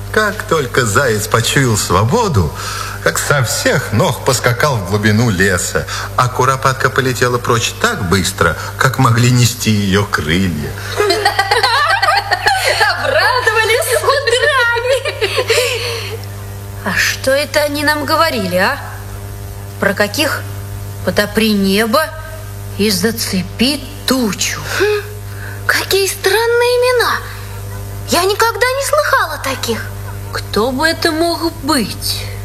Как только заяц почуял свободу, как со всех ног поскакал в глубину леса, а куропатка полетела прочь так быстро, как могли нести ее крылья. Обрадовались удрали. А что это они нам говорили, а? Про каких? Потопри небо и зацепи тучу. Какие странные имена. Я никогда не слыхала таких. Кто бы это мог быть?